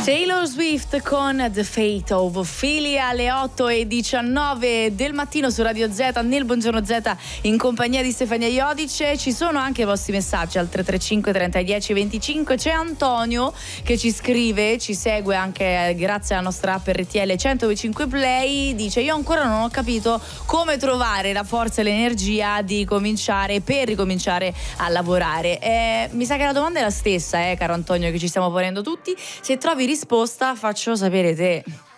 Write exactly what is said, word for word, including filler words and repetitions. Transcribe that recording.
Taylor Swift con The Fate of Ophelia alle otto e diciannove del mattino su Radio Z nel Buongiorno Z in compagnia di Stefania Iodice. Ci sono anche i vostri messaggi al tre tre cinque trenta dieci venticinque. C'è Antonio che ci scrive, ci segue anche grazie alla nostra app R T L centocinque Play. Dice: io ancora non ho capito come trovare la forza e l'energia di cominciare per ricominciare a lavorare. Eh, mi sa che la domanda è la stessa, eh, caro Antonio, che ci stiamo ponendo tutti. Se trovi risposta, faccio sapere te.